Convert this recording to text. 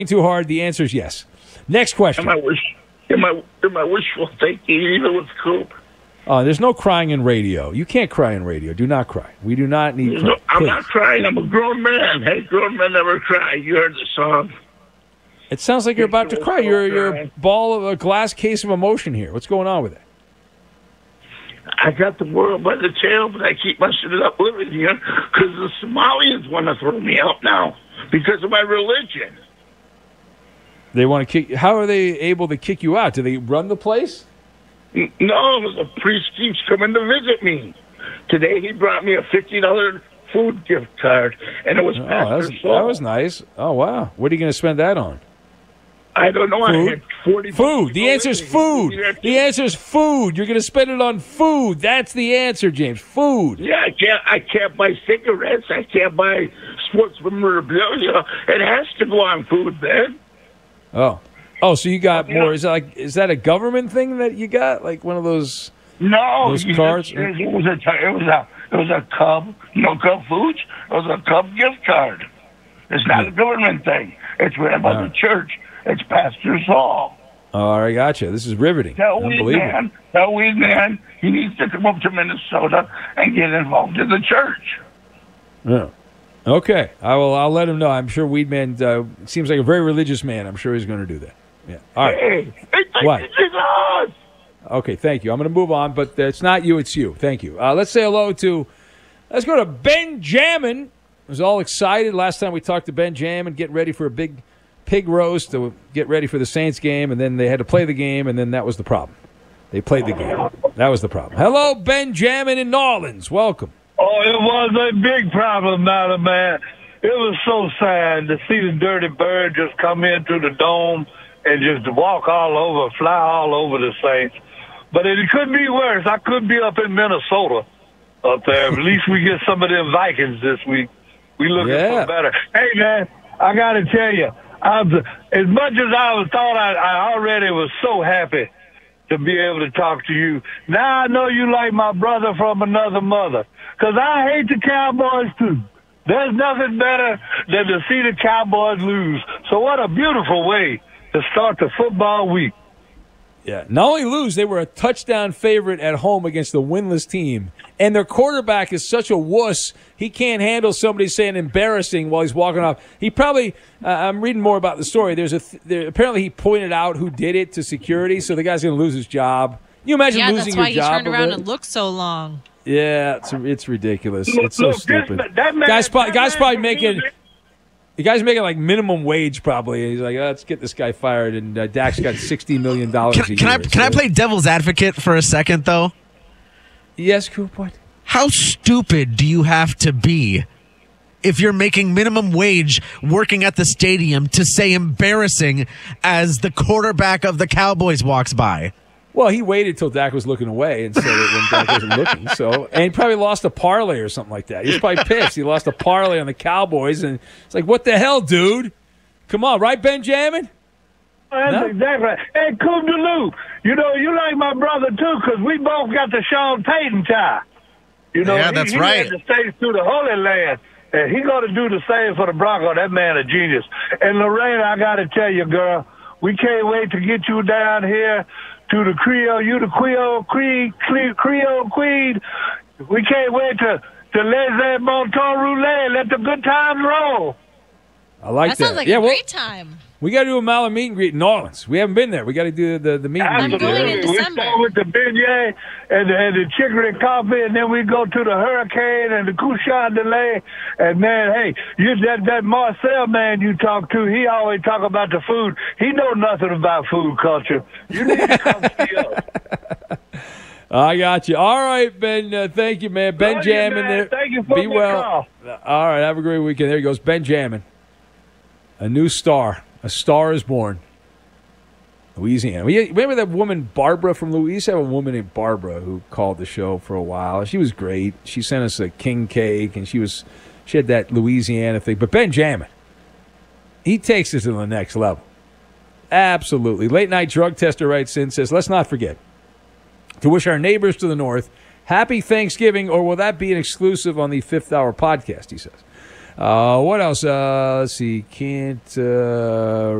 too hard? The answer is yes. Next question. Am I wishful thinking even with Coop? There's no crying in radio. You can't cry in radio. Do not cry. We do not need cry. No, I'm not crying. I'm a grown man. Hey, grown men never cry. You heard the song. It sounds like you're about to cry. You're a glass case of emotion here. What's going on with it? I got the world by the tail, but I keep messing it up living here because the Somalians want to throw me out now because of my religion. They want to kick. How are they able to kick you out? Do they run the place? No, the priest keeps coming to visit me. Today he brought me a $50 food gift card, and it was that was nice. Oh, wow. What are you going to spend that on? I don't know. Food? I had 40 food. The answer is food. The answer is food. You're going to spend it on food. That's the answer, James. Food. Yeah, I can't buy cigarettes. I can't buy sports memorabilia. It has to go on food, man. Oh, so you got more? Is that a government thing that you got? Like one of those? No, those cards. It was a Cub. No Cub Foods. It was a Cub gift card. It's not a government thing. It's ran by the church. It's Pastor Saul. All right, gotcha. This is riveting. Tell Weed Man, he needs to come up to Minnesota and get involved in the church. Yeah. Okay, I'll let him know. I'm sure Weedman seems like a very religious man. I'm sure he's going to do that. Yeah. All right. Hey, what? Jesus! Okay, thank you. I'm going to move on, but it's not you, it's you. Thank you. Let's say hello to. Let's go to Benjamin. I was all excited last time we talked to Benjamin, getting ready for a big pig roast to get ready for the Saints game, and then they had to play the game, and then that was the problem. They played the game. That was the problem. Hello, Benjamin in New Orleans. Welcome. Oh, it was a big problem, Madam Man. It was so sad to see the dirty bird just come into the dome and just walk all over, fly all over the Saints. But it could be worse. I could be up in Minnesota up there. At least we get some of them Vikings this week. We looking for better. Hey, man, I got to tell you, as much as I already was so happy to be able to talk to you. Now I know you like my brother from another mother, because I hate the Cowboys too. There's nothing better than to see the Cowboys lose. So what a beautiful way to start the football week. Yeah, not only lose, they were a touchdown favorite at home against the winless team. And their quarterback is such a wuss, he can't handle somebody saying embarrassing while he's walking off. He probably, I'm reading more about the story. Apparently he pointed out who did it to security, so the guy's going to lose his job. Can you imagine losing your job? Yeah, that's why he turned around and looked so long. Yeah, it's ridiculous. It's so stupid. Guy's probably making... The guy's making like minimum wage probably. He's like, let's get this guy fired, and Dak's got $60 million a year. Can I play devil's advocate for a second, though? Yes, Coop, what? How stupid do you have to be if you're making minimum wage working at the stadium to say embarrassing as the quarterback of the Cowboys walks by? Well, he waited till Dak was looking away and said it when Dak wasn't looking. And he probably lost a parlay or something like that. He was probably pissed. He lost a parlay on the Cowboys, and it's like, what the hell, dude? Come on, right, Benjamin? That's exactly right. Hey, Coop DeLu, you know, you like my brother, too, because we both got the Sean Payton tie. You know, yeah, that's right. He had to stay through the Holy Land, and he got to do the same for the Broncos. That man a genius. And, Lorraine, I got to tell you, girl, we can't wait to get you down here to the Creole, Creole Queen. We can't wait to let that bon temps roulette, let the good times roll. I like that. That sounds like a great time. We got to do a Mala meet and greet in New Orleans. We haven't been there. We got to do the meet and greet. I'm going in December. We start with the beignet and the chicory coffee, and then we go to the hurricane and the couchon de lait. And, man, hey, that Marcel man you talk to, he always talk about the food. He know nothing about food culture. You need to come see us. I got you. All right, Ben. Thank you, man. Benjamin there. Thank you for Be well. Call. All right. Have a great weekend. There he goes, Benjamin. A new star. A star is born. Louisiana. Remember that woman, Barbara from Louisiana? We used to have a woman named Barbara who called the show for a while. She was great. She sent us a king cake, and she had that Louisiana thing. But Benjamin, he takes it to the next level. Absolutely. Late night drug tester writes in, says, let's not forget to wish our neighbors to the north happy Thanksgiving, or will that be an exclusive on the 5th Hour podcast, he says. What else? Let's see. Can't